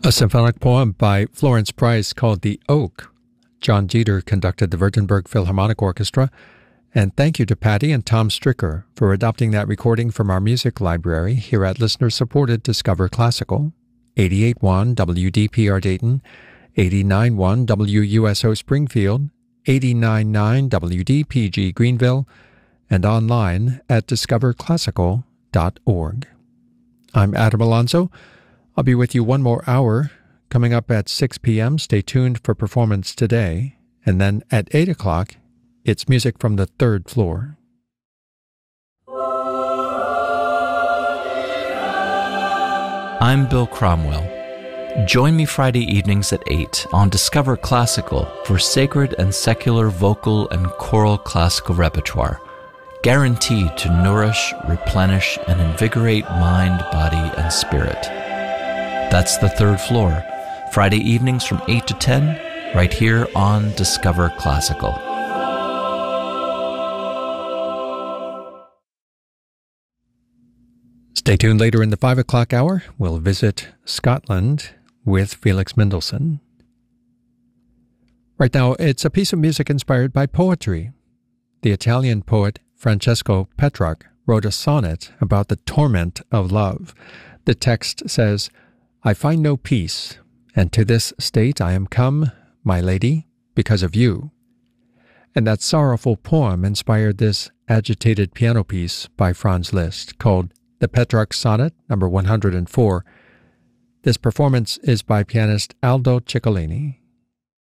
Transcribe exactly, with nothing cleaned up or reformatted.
A symphonic poem by Florence Price called The Oak. John Jeter conducted the Württemberg Philharmonic Orchestra. And thank you to Patty and Tom Stricker for adopting that recording from our music library here at listener-supported Discover Classical, eighty-eight point one W D P R Dayton, eighty-nine point one W U S O Springfield, eighty-nine point nine W D P G Greenville, and online at discover classical dot org. I'm Adam Alonso. I'll be with you one more hour. Coming up at six p.m., stay tuned for Performance Today. And then at eight o'clock, it's music from the third floor. I'm Bill Cromwell. Join me Friday evenings at eight on Discover Classical for sacred and secular vocal and choral classical repertoire, guaranteed to nourish, replenish, and invigorate mind, body, and spirit. That's the third floor, Friday evenings from eight to ten, right here on Discover Classical. Stay tuned later in the five o'clock hour. We'll visit Scotland with Felix Mendelssohn. Right now, it's a piece of music inspired by poetry. The Italian poet Francesco Petrarch wrote a sonnet about the torment of love. The text says, "I find no peace, and to this state I am come, my lady, because of you." And that sorrowful poem inspired this agitated piano piece by Franz Liszt called The Petrarch Sonnet, number one hundred four. This performance is by pianist Aldo Ciccolini.